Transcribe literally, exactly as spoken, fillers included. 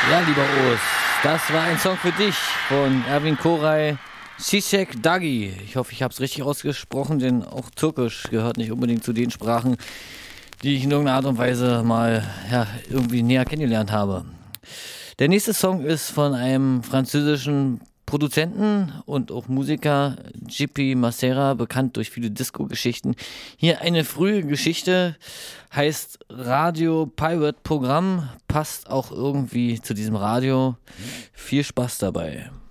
Ja, lieber Urs, das war ein Song für dich von Erwin Koray, Çiçek Dagi. Ich hoffe, ich habe es richtig ausgesprochen, denn auch Türkisch gehört nicht unbedingt zu den Sprachen, die ich in irgendeiner Art und Weise mal ja, irgendwie näher kennengelernt habe. Der nächste Song ist von einem französischen Produzenten und auch Musiker, J P Macera, bekannt durch viele Disco-Geschichten. Hier eine frühe Geschichte, heißt Radio Pirate Programm, passt auch irgendwie zu diesem Radio. Viel Spaß dabei.